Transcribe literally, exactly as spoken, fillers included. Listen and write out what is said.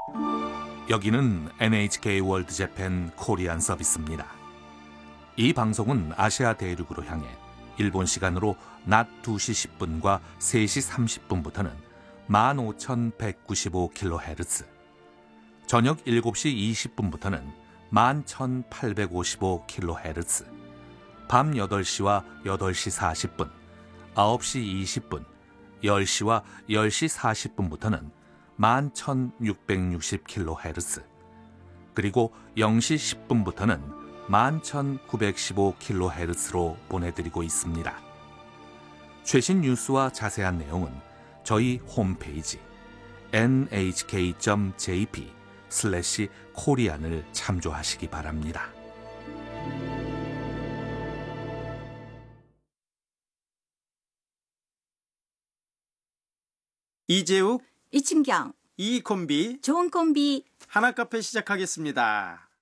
여기는 엔에이치케이 월드 재팬 코리안 서비스입니다. 이 방송은 아시아 대륙으로 향해 일본 시간으로 낮 두 시 십 분과 세 시 삼십 분부터는 만 오천백구십오 킬로헤르츠, 저녁 일곱 시 이십 분부터는 만 천팔백오십오 킬로헤르츠, 밤 여덟 시와 여덟 시 사십 분, 아홉 시 이십 분, 열 시와 열 시 사십 분부터는 만 천육백육십 킬로헤르츠, 그리고 영 시 십 분부터는 만 천구백십오 킬로헤르츠로 보내드리고 있습니다. 최신 뉴스와 자세한 내용은 저희 홈페이지 엔에이치케이 점 제이피 슬래시 코리안을 참조하시기 바랍니다. 이재욱, 이춘경, 이 콤비, 좋은 콤비. 하나카페 시작하겠습니다.